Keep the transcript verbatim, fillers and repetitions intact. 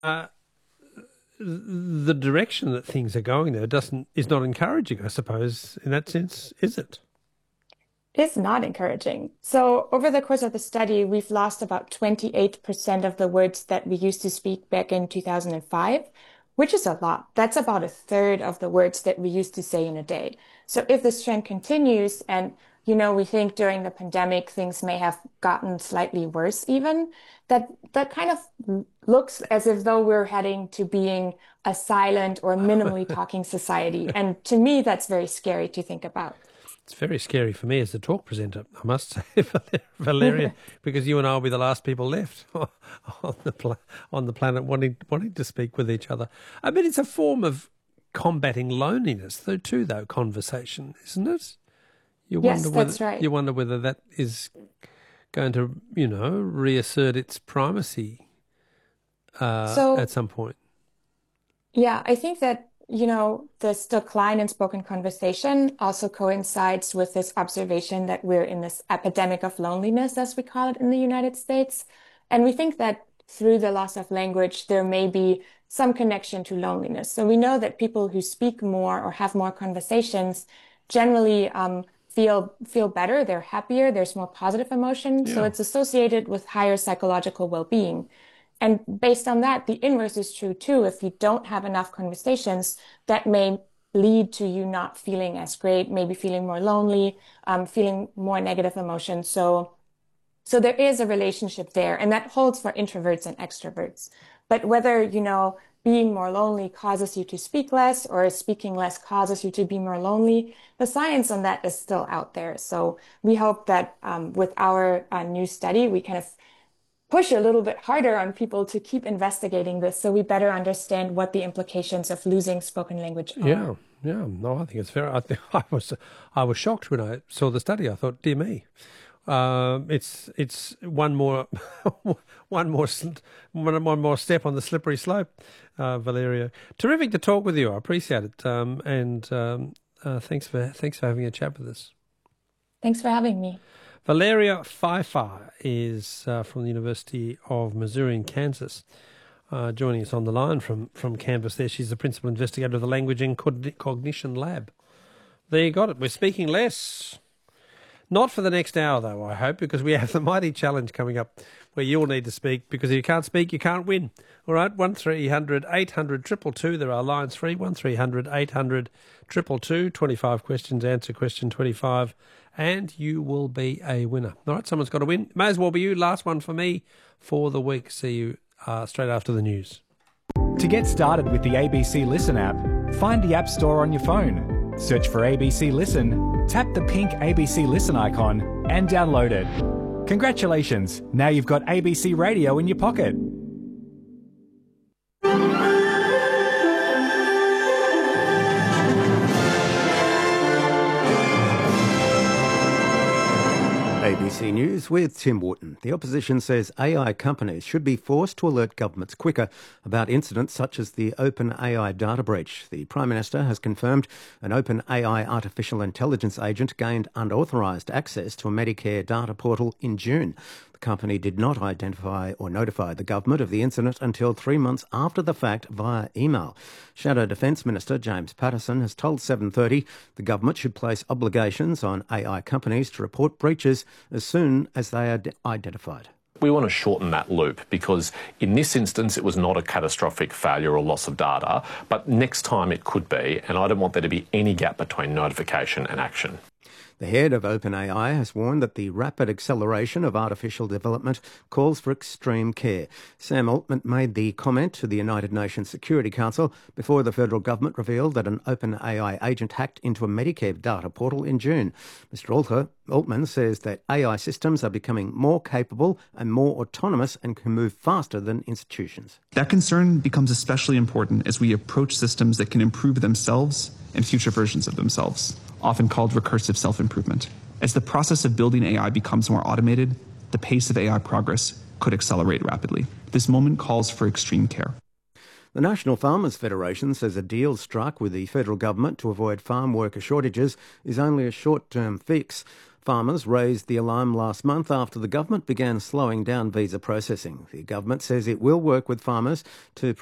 uh, the direction that things are going there doesn't is not encouraging, I suppose, in that sense, is it? It's not encouraging. So over the course of the study, we've lost about twenty-eight percent of the words that we used to speak back in two thousand five, which is a lot. That's about a third of the words that we used to say in a day. So if this trend continues, and you know, we think during the pandemic things may have gotten slightly worse even, that that kind of looks as if though we're heading to being a silent or minimally talking society. And to me, that's very scary to think about. It's very scary for me as the talk presenter, I must say, Valeria, because you and I will be the last people left on the pla- on the planet wanting wanting to speak with each other. I mean, it's a form of combating loneliness, though, too, though, conversation, isn't it? You Yes, wonder whether, that's right. You wonder whether that is going to, you know, reassert its primacy uh, So, at some point. yeah, I think that, you know, this decline in spoken conversation also coincides with this observation that we're in this epidemic of loneliness, as we call it in the United States. And we think that through the loss of language, there may be some connection to loneliness. So we know that people who speak more or have more conversations generally um, feel feel better, they're happier, there's more positive emotion. So Yeah. it's associated with higher psychological well-being. And based on that, the inverse is true too. If you don't have enough conversations, that may lead to you not feeling as great, maybe feeling more lonely, um, feeling more negative emotions. So, so there is a relationship there, and that holds for introverts and extroverts. But whether, you know, being more lonely causes you to speak less or speaking less causes you to be more lonely, the science on that is still out there. So we hope that um, with our uh, new study, we kind of push a little bit harder on people to keep investigating this so we better understand what the implications of losing spoken language are. Yeah, yeah. No, I think it's fair. I think I was, I was shocked when I saw the study. I thought, dear me, um, it's it's one more, one more, one, one more step on the slippery slope. Uh, Valeria, terrific to talk with you. I appreciate it, um, and um, uh, thanks for thanks for having a chat with us. Thanks for having me. Valeria Pfeiffer is uh, from the University of Missouri in Kansas, uh, joining us on the line from, from campus there. She's the principal investigator of the Language and Cognition Lab. There you got it. We're speaking less. Not for the next hour, though, I hope, because we have the mighty challenge coming up where you'll need to speak, because if you can't speak, you can't win. All right, one three hundred eight hundred two two two. There are lines free, one three hundred eight hundred two two two. twenty-five questions, answer question twenty-five, and you will be a winner. All right, someone's got to win. May as well be you. Last one for me for the week. See you uh, straight after the news. To get started with the A B C Listen app, find the App Store on your phone. Search for A B C Listen, tap the pink A B C Listen icon and download it. Congratulations, now you've got A B C Radio in your pocket. A B C News with Tim Wharton. The opposition says A I companies should be forced to alert governments quicker about incidents such as the OpenAI data breach. The Prime Minister has confirmed an OpenAI artificial intelligence agent gained unauthorised access to a Medicare data portal in June. The company did not identify or notify the government of the incident until three months after the fact via email. Shadow Defence Minister James Patterson has told seven thirty the government should place obligations on A I companies to report breaches as soon as they are identified. We want to shorten that loop because in this instance it was not a catastrophic failure or loss of data, but next time it could be, and I don't want there to be any gap between notification and action. The head of OpenAI has warned that the rapid acceleration of artificial development calls for extreme care. Sam Altman made the comment to the United Nations Security Council before the federal government revealed that an OpenAI agent hacked into a Medicare data portal in June. Mister Alter, Altman says that A I systems are becoming more capable and more autonomous and can move faster than institutions. That concern becomes especially important as we approach systems that can improve themselves and future versions of themselves, often called recursive self-improvement. As the process of building A I becomes more automated, the pace of A I progress could accelerate rapidly. This moment calls for extreme care. The National Farmers Federation says a deal struck with the federal government to avoid farm worker shortages is only a short-term fix. Farmers raised the alarm last month after the government began slowing down visa processing. The government says it will work with farmers to